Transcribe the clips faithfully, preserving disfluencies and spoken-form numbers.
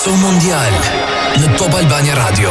Paso Mondial në Top Albania Radio.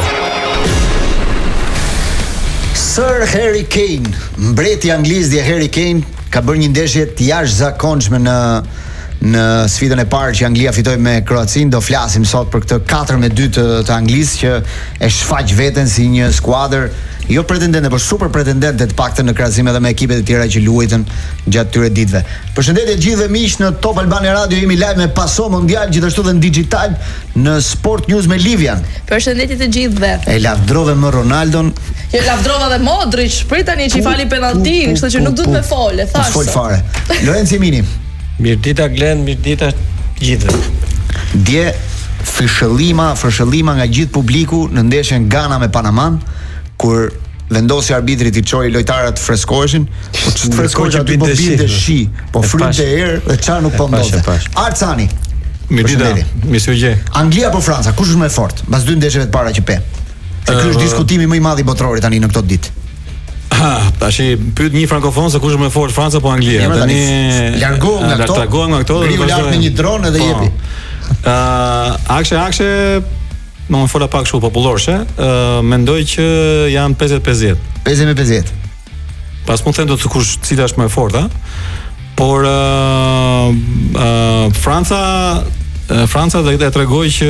Sir Harry Kane, mbreti anglisë dhe Harry Kane ka bërë një ndeshje të jashtëzakonshme në në sfidën e parë që Anglia fitoi me Kroacinë. Do flasim sot për këtë katër me dy të, të Anglisë që e shfaq veten si një skuadër jo pretendente, por super pretendente të paktën në krahasim edhe me ekipet e tjera që luajtën gjatë këtyre ditëve. Përshëndetje gjithëve miq në Top Albania Radio, jemi live me Paso Mondial, gjithashtu edhe në digital në Sport News me Livian. Përshëndetje të gjithëve. E lavdrove më Ronaldon. Jo lavdrova dhe Modric, prit tani që i fali penalltin, kështu që nuk duhet me fol, e thash. Fol fare. Lorenzo Mini. Mirdita Glen, mirdita gjithëve. Dje fshëllima, fshëllima nga gjithë publiku në ndeshjen Ghana me Panaman, kur vendosi arbitri të çojë lojtarët të freskoheshin, po ç't freskohej aty po binte shi, po frynte erë dhe çfarë nuk po ndodhte. Arcani. Mirdita, misugje. Anglia apo Franca, kush është më i fortë? Mbas dy ndeshjeve të para që pe. Se ky është diskutimi më i madh i botrorit tani në këto ditë. Ah, tash pyet një frankofon se kush është më fort, Franca apo Anglia? Tani largohu nga këto. Largohu nga këto. Riu lart me një dron edhe jepi. Ëh, akshe akshe më më fola pak shumë popullorse, ëh mendoj që janë pesëdhjetë pesëdhjetë. pesëdhjetë me pesëdhjetë. Pas mund të them do të kush cila është më e fortë, por ëh ëh Franca Franca dhe e tregoj që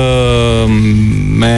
me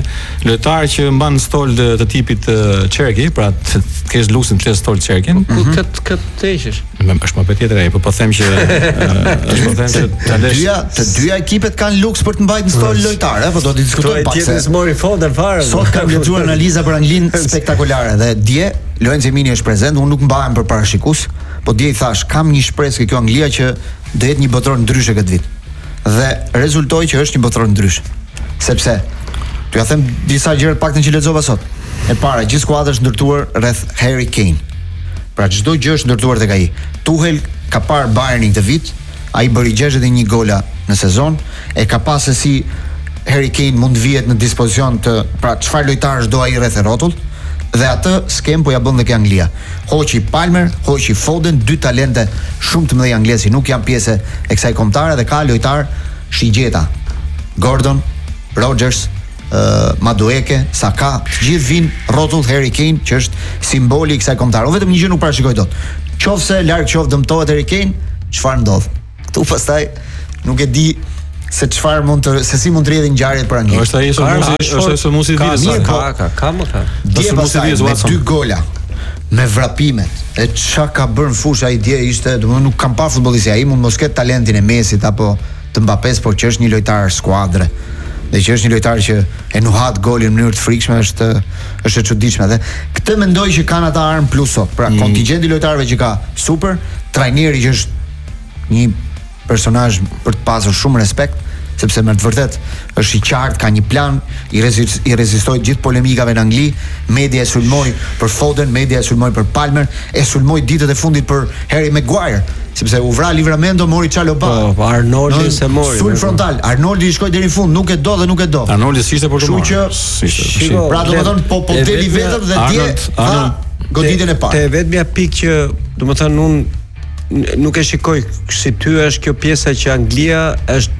lojtar që mban stol të, të tipit Cherki, pra të kesh luksin të kesh stol Cherkin. Ku kët kët teqesh? Më është më patjetër ai, po po them që është po them që të dyja të dyja ekipet kanë luks për të mbajtur stol lojtar, apo do të diskutojmë pak se. Tjetër mori fondën fare. Sot kam lexuar analiza për Anglinë spektakolare dhe dje Lorenzo Mini është prezent, unë nuk mbahem për parashikues, po dje i thash kam një shpresë që kjo Anglia që do jetë një botror ndryshe këtë vit. Dhe rezultoi që është një botror ndryshe. Sepse t'ju ja them disa gjëra paktën që lexova sot. E para, gjithë skuadra është ndërtuar rreth Harry Kane. Pra çdo gjë është ndërtuar tek ai. Tuchel ka parë Bayernin këtë vit, ai bëri gjashtëdhjetë e një gola në sezon, e ka pasur si Harry Kane mund vihet në dispozicion të, pra çfarë lojtarësh do ai rreth e rrotull, dhe atë skem po ja bën dhe ke Anglia. Hoqi Palmer, hoqi Foden, dy talente shumë të mëdhenj anglezi, nuk janë pjesë e kësaj kombëtare dhe ka lojtar shigjeta. Gordon, Rodgers, uh, Madueke, Saka, të gjithë vinë rrotull Harry Kane, që është simboli i kësaj kombëtare. Unë vetëm një gjë nuk parashikoj dot. Qofse larg qoftë dëmtohet Harry Kane, çfarë ndodh? Ktu pastaj nuk e di se çfarë mund të se si mund të rrjedhin ngjarjet për Anglinë. Është ai Somusi, është ai Somusi ditës. Ka ka ka më ka. Dje pastaj me dy gola, me vrapimet. E çka ka bërë në fushë ai dje ishte, domethënë nuk kam pa futbollist ai, mund mos ketë talentin e Mesit apo të Mbappes, por që është një lojtar skuadre. Dhe që është një lojtar që e nuhat golin në mënyrë të frikshme, është është e çuditshme dhe këtë mendoj që kanë ata armë plus sot. Pra mm. kontingjenti i lojtarëve që ka super, trajneri që është një personazh për të pasur shumë respekt, sepse me të vërtet është i qartë, ka një plan, i, rezist, i rezistoi gjithë polemikave në Angli, media e sulmoi për Foden, media e sulmoi për Palmer, e sulmoi ditët e fundit për Harry Maguire, sepse u vra Livramento, mori Çaloba. Po, po Arnoldi se mori. Sul frontal, Arnoldi shkoi deri në fund, nuk e do dhe nuk e do. Arnoldi ishte për të marrë. Kështu që, pra domethënë po po deli vetëm dhe dje ha goditjen e parë. Te vetmja pikë që, domethënë unë nuk e shikoj si ty është kjo pjesa që Anglia është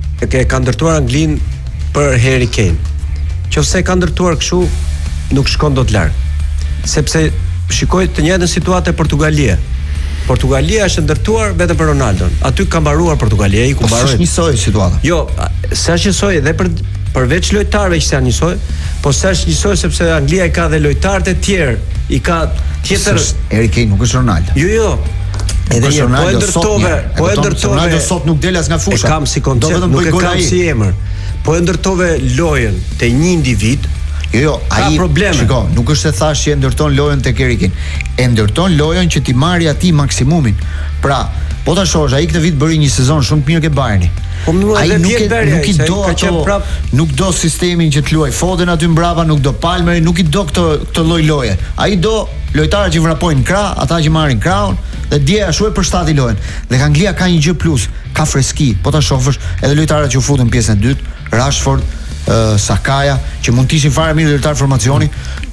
e ka ndërtuar Anglinë për Harry Kane. Qofse e ka ndërtuar kështu, nuk shkon dot larg. Sepse shikoj të njëjtën situatë e Portugalia. Portugalia është ndërtuar vetëm për Ronaldon. Aty ka mbaruar Portugalia, ai ku mbaroi. Është njësoj situata. Jo, s'është njësoj edhe për përveç lojtarëve që janë njësoj, po s'është njësoj sepse Anglia i ka dhe lojtarët e tjerë, i ka tjetër. Harry Kane nuk është Ronaldo. Jo, jo. Edhe një po e ndërtove, po e ndërtove. Ronaldo sot nuk del as nga fusha. E kam si koncept, nuk e kam si emër. Po e ndërtove lojën te një individ. Jo, jo, ai shiko, nuk është se thash që e ndërton lojën tek Harry Kane. E ndërton lojën që ti marrë atij maksimumin. Pra, po ta shohësh, ai këtë vit bëri një sezon shumë të mirë ke Bayerni. Po ai nuk e nuk i do ato, nuk do sistemin që të luaj Foden aty mbrapa, nuk do Palmeri, nuk i do këtë këtë lloj loje. Ai do lojtarët që vrapojnë krah, ata që marrin krahun dhe dje ashtu e përshtati lojën. Dhe Anglia ka një gjë plus, ka freski. Po ta shohësh, edhe lojtarët që u futën pjesën e dytë, Rashford, uh, Sakaja, që mund të ishin fare mirë lojtar formacioni,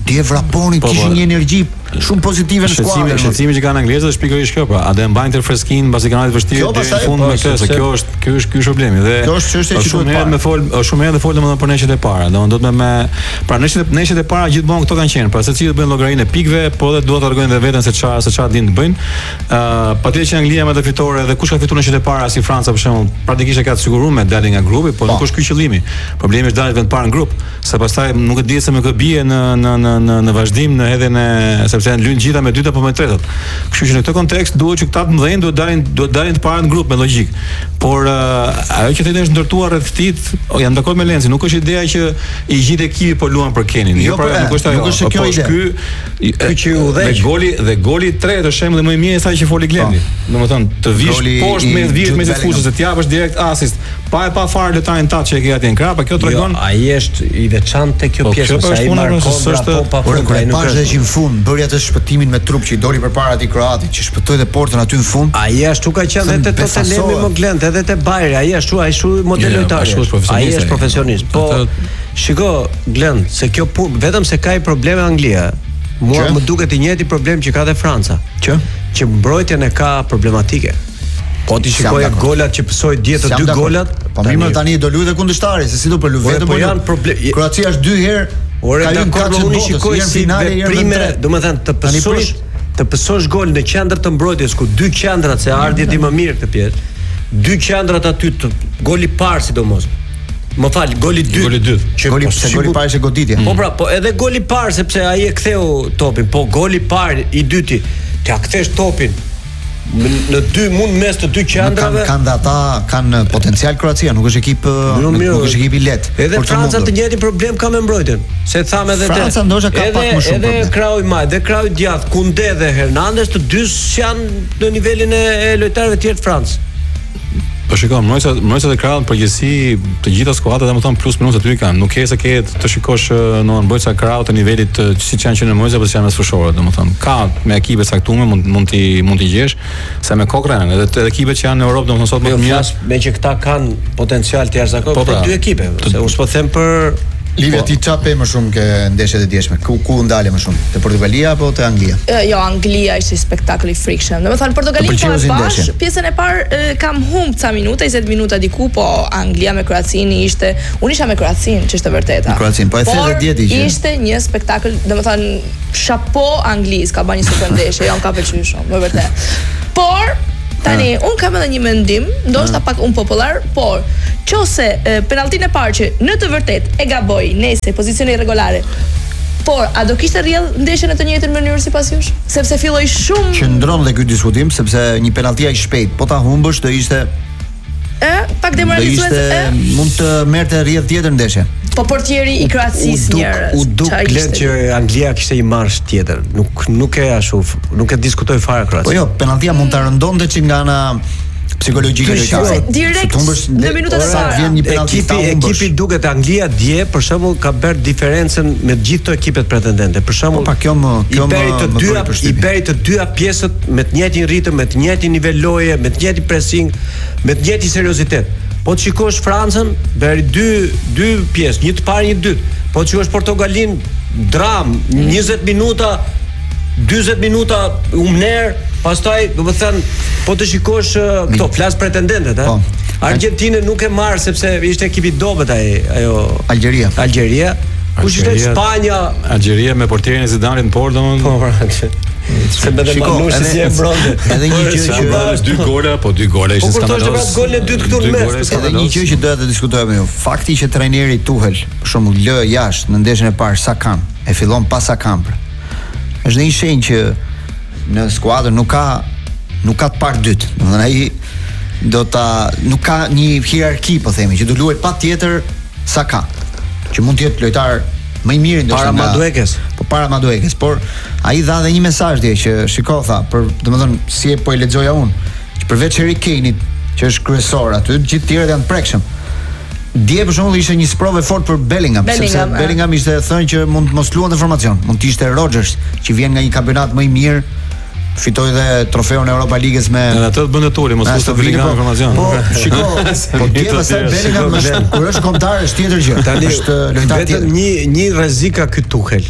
dje vraponi, kishin një energji shumë pozitive në skuadër. Shqetësimi që kanë anglezët është pikërisht kjo, pra, a do e mbajnë të freskinë pasi kanë ardhur vështirë deri në fund me këtë, se kjo është ky është ky është problemi. Dhe kjo është çështja që duhet parë. Me fol, shumë herë të folëm domethënë për neshjet e para. Domethënë do të me pra neshjet neshjet e para gjithmonë këto kanë qenë, pra secili bëjnë llogarinë e pikëve, po edhe duhet të rregojnë dhe veten se çfarë se çfarë dinë të bëjnë. Ë, patjetër që Anglia më të fitore dhe kush ka fituar neshjet e para si Franca për shembull, praktikisht e ka të siguruar me dalin nga grupi, po nuk është ky qëllimi. Problemi është dalë vend parë në grup, se pastaj nuk e di se më kë bie në në në në në vazhdim në hedhjen e sepse janë lënë gjitha me dyta apo me tretat. Kështu që në këtë kontekst duhet që këta të mëdhenj duhet dalin duhet dalin të parë në grup me logjik. Por uh, ajo që thotë është ndërtuar rreth këtij, oh, jam dakord me Lenci, nuk është ideja që i gjithë ekipi po luan për Kenin. Jo, pra, nuk është ajo. Nuk është kjo ide. Ky ky që u dhe goli dhe goli i tretë është shembulli më i mirë sa që foli Glendi. Domethënë të vish poshtë me vjet me fushës se t'japësh direkt asist, pa e pa fare letarin tat që e ke aty në krap, kjo tregon. Jo, ai është i veçantë te kjo pjesë, sa ai markon apo pa fare. Kur e pash që në fund bëri atë shpëtimin me trup që i doli përpara atij kroatit që shpëtoi dhe portën aty në fund. Ai ashtu ka qenë edhe te Tottenhami më Glend, edhe te Bayern, ai ashtu, ai ashtu model lojtar. Ai është profesionist. Po shiko Glend, se kjo punë vetëm se ka i probleme Anglia. Mua më duket i njëjti problem që ka dhe Franca. Që që mbrojtjen e ka problematike. Po ti shikoj golat që pësoi dje të dy golat. Po mirë tani do luajë kundërshtari, se si do për luajë vetëm po janë problem. Kroacia është dy herë. Ore dakord, unë shikoj si veprime, domethënë të pësosh të pësosh gol në qendër të mbrojtjes ku dy qendrat se ardhi di më mirë këtë pjesë. Dy qendrat aty të goli i parë sidomos. Më fal, goli i dytë. Goli i dytë. Që goli i goli i parë është goditje. Po pra, po edhe goli i parë sepse ai e ktheu topin, po goli i parë i dyti, t'ia kthesh topin në dy mund mes të dy qendrave. Kanë kanë ata kanë potencial Kroacia, nuk është ekip nuk është ekip i lehtë. Edhe Franca të njëjtin problem ka me mbrojtjen. Se thamë edhe te. Franca ndoshta ka pak më shumë. Edhe Krau i Maj, dhe Krau i Djath, Kunde dhe Hernandez të dy janë në nivelin e lojtarëve të tjerë të Francës. Po shikoj, mbrojtja mbrojtja e Krau në përgjithësi të gjitha skuadrat domethënë plus minus aty kanë. Nuk ke se ke të shikosh në mbrojtja e Krau të nivelit të siç janë që në mbrojtja apo si janë më sfushore, domethënë ka me ekipe caktuar mund mund ti mund ti gjesh se me Kokra edhe edhe ekipet që janë në Europë domethënë sot më të mirë. Me që këta kanë potencial të jashtëzakonshëm po, dy ekipe, se unë s'po them për Livia, ti çape më shumë ke ndeshjet e djeshme. Ku ku ndale më shumë? Te Portugalia apo te Anglia? Jo, Anglia ishte spektakël i frikshëm. Domethënë Portugalia ka bash, pjesën e parë kam humb ca minuta, njëzet minuta diku, po Anglia me Kroacinë ishte, unë isha me Kroacinë, që është e vërteta. Kroacinë, po e the edhe djeti që ishte një spektakël, domethënë chapo Anglisë, ka bërë një super ndeshje, jo, ka pëlqyer shumë, më vërtet. Por tani, uh. unë kam edhe një mendim, ndoshta uh. pak unpopular, por qose e, penaltin e parë që në të vërtet e gaboj nëse pozicioni irregolare, por a do kishte rrjedh ndeshjen në të njëjtën mënyrë sipas jush? Sepse filloi shumë qëndron dhe ky diskutim, sepse një penalti aq shpejt, po ta humbësh do ishte ë pak demoralizuese, ë mund të merrte rrjedh tjetër ndeshje. Po portieri i Kroacisë njerëz. U duk lehtë që Anglia kishte një marsh tjetër. Nuk nuk e ashtu, nuk e diskutoj fare Kroacia. Po jo, penaltia mund ta rëndonte që nga ana psikologjike lojtare. Direkt në minutat e para vjen një penalti ta humbësh. Ekipi duket Anglia dje për shembull ka bërë diferencën me të gjithë ekipet pretendente. Për shembull, pa kjo më kjo më të dyja i bëri të dyja pjesët me të njëjtin ritëm, me të njëjtin nivel loje, me të njëjtin pressing, me të njëjtin seriozitet. Po të shikosh Francën, bëri dy dy pjesë, një të parë, një të dytë. Po të shikosh Portogalin, dram, njëzet minuta, dyzet minuta umner, pastaj do të thënë, po të shikosh këto flas pretendentët, po. Argentinë nuk e marr sepse ishte ekipi i dobët ai, ajo Algjeria. Algjeria. Kush ishte Spanja? Algjeria me portierin e Zidanit në Por, domethënë. Po, pra. Se bëdë Manushi si e mbronte. Edhe një gjë që dy gola, po dy gola ishin skandaloze. Po kur golin e dytë këtu në mes. Edhe një gjë që doja të diskutoja me ju. Fakti që trajneri Tuchel, për shembull, lë jashtë në ndeshjen e parë Sakan, e fillon pas Sakan. Është një shenjë që në skuadër nuk ka nuk ka të parë dytë. Domethënë ai do ta nuk ka një hierarki, po themi, që do luaj patjetër Saka, që mund të jetë lojtar më i mirë ndoshta para Maduekes. Po para Maduekes, por ai dha edhe një mesazh dje që shiko tha, për domethënë si e po e lexoja unë, që përveç Harry Kane-it, që është kryesor aty, të gjithë tjerët janë prekshëm. Dje për shembull ishte një sprove fort për Bellingham, Bellingham sepse Bellingham ishte thënë që mund të mos luante formacion, mund të ishte Rodgers, që vjen nga një kampionat më i mirë, fitoi dhe trofeun e Europa Ligës me Në atë të bënte Turi, mos fuste Bellingham në formacion. Po, shiko, po dje pastaj Bellingham është kur është kombëtar është tjetër gjë. Tani është lojtar tjetër. Vetëm një një rrezik ka ky Tuchel,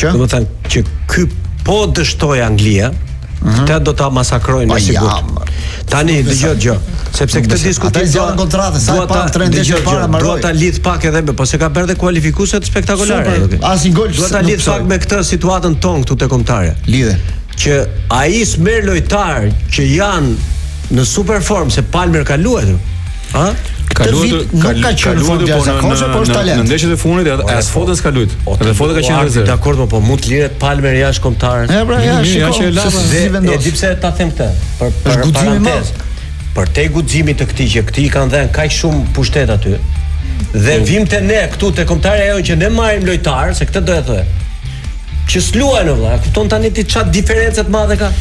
Që? Domethënë që ky po dështoi Anglia, këtë do ta masakrojnë Pa me sigurt. jam. Tani dëgjoj gjë, sepse këtë diskutim Ata zgjaten kontratën, sa e pa tre ndeshje para Do mbaroi. ta lidh pak edhe me, po se ka bërë dhe kualifikueset spektakolare. Super, asnjë gol Do ta nuk lidh psoj. pak me këtë situatën tonë këtu te kombëtare. Lidhe. Që ai smer lojtar që janë në super form se Palmer ka luajtur. Ha? Ka Këtë luajtur, vit nuk ka qenë në formë jashtëzakonshme, por është talent. Në ndeshjet e fundit as Foden s'ka luajt. Edhe Foden ka qenë rezervë. Dakor, po mund të liret Palmer jashtë kombëtarës. Ja pra, ja, Mirë, ja, që e shiko, lava. se si Dhe e vendos. di pse ta them këtë. Për për Është guximi i parantezë. Për te guximit të këtij që këtij kanë dhënë kaq shumë pushtet aty. Dhe vim te ne këtu te kombëtarja jonë që ne marrim lojtar, se këtë do e thotë. Që s'luajnë vëlla, kupton tani ti çat diferencë të madhe ka.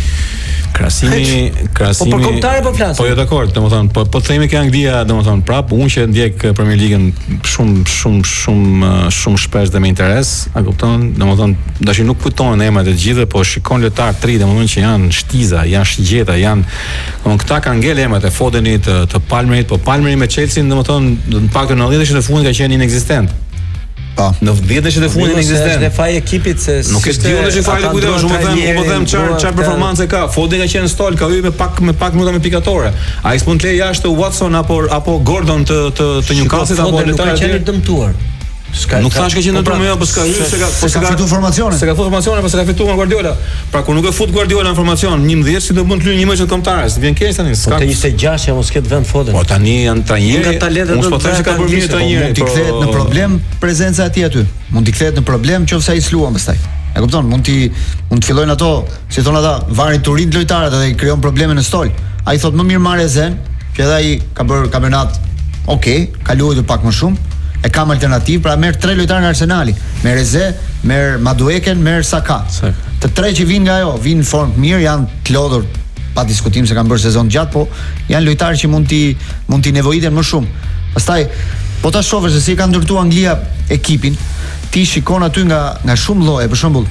Krasimi, krasimi. Po për kombëtare po flas. Po jo dakor, domethënë, po po themi që Anglia, domethënë, prap unë që ndjek Premier League-ën shumë shumë shumë shumë shpesh dhe me interes, a kupton? Domethënë, dashin nuk kujtohen emrat e gjithë, po shikon lojtar të ri, domethënë që janë shtiza, janë shigjeta, janë domethënë këta kanë ngel emrat e Fodenit, të, të Palmerit, po Palmeri me Chelsea, domethënë, në paktën në dhjetë ndeshjet e fundit ka qenë inekzistent. Po. Në dhjetë ndeshjet e fundit inekzistent. Është faj ekipit se Nuk e di unë që fare kujtohesh, unë po them, unë po them çfarë çfarë performancë ka. Foden ka qenë stol, ka hyrë me pak me pak minuta me pikatore. Ai s'mund të lejë jashtë Watson apo apo Gordon të të të Newcastle apo lojtarë që janë dëmtuar. Nuk thash që qenë ndërtuar, po s'ka hyrë, se ka Se ka fitu formacione. Se ka fitu formacione, po se ka fituar Guardiola. Pra kur nuk e fut Guardiola në formacion njëmbëdhjetë, si do mund të lyejë një meç kombëtares? Vjen keq tani. Po te njëzet e gjashtë ja mos ket vend Foden. Po tani janë trajnerë. Nga talentet Unë do po të them se ka bërë mirë trajnerë. Mund t'i kthehet në problem prezenca e tij aty. Mund t'i kthehet në problem nëse ai s'luan pastaj. E kupton? Mund t'i mund të fillojnë ato, si thon ata, varin turin lojtarët dhe i krijon probleme në stol. Ai thot më mirë marrë Zen, që edhe ai ka bërë kampionat, okay, ka luajtur pak më shumë. E kam alternativë, pra merr tre lojtarë nga Arsenali, merr Eze, merr Madueken, merr Saka. Të tre që vinë nga ajo, vinë në formë të mirë, janë të lodhur pa diskutim se kanë bërë sezon gjatë, po janë lojtarë që mund t'i mund t'i nevojiten më shumë. Pastaj, po ta shohësh se si ka ndërtuar Anglia ekipin, ti shikon aty nga nga shumë lloje, për shembull,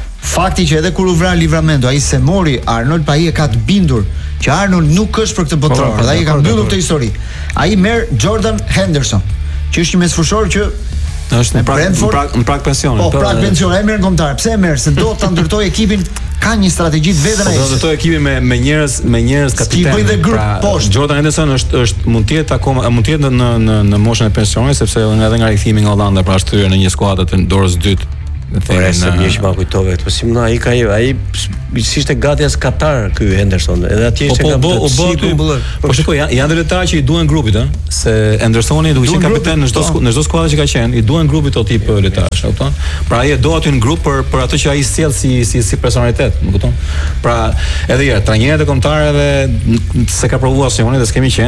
fakti që edhe kur u vra Livramento, ai se mori Arnold, pa ai e ka të bindur që Arnold nuk është për këtë botror, dhe ai ka mbyllur këtë histori. Ai merr Jordan Henderson, që është një mesfushor që është në prak në prak në prak pensioni. Po, prak pensioni, ai merr kombëtar. Pse e merr? Se do ta ndërtoj ekipin, ka një strategji të vetën ai. Do të ndërtoj ekipin me me njerëz me njerëz kapitenë. Ti bëj dhe grup poshtë. Jordan Henderson është është mund të jetë akoma mund të jetë në në në moshën e pensionit, sepse nga edhe nga rikthimi nga Hollanda pra është thyer në një skuadër të dorës dytë. Por se më që ma kujtove këtë, po si më ai ka ai si ishte gati as Katar ky Henderson, edhe atje ishte nga po po shikoj janë janë lojtarë që i duan grupit, ëh, se Hendersoni duhet të kapiten në çdo në çdo skuadër që ka qenë, i duan grupit o tip lojtarësh, e kupton? Pra ai e do aty në grup për për atë që ai sjell si si si personalitet, më kupton? Pra edhe herë trajnerët e kombëtarëve se ka provuar Sioni dhe s'kemi qenë